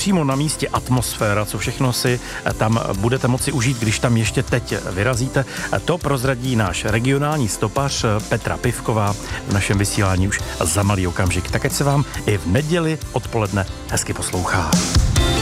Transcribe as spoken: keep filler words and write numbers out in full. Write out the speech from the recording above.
přímo na místě atmosféra, co všechno si tam budete moci užít, když tam ještě teď vyrazíte. To prozradí náš regionální stopař Petra Pivková v našem vysílání už za malý okamžik. Tak ať se vám i v neděli odpoledne hezky poslouchá.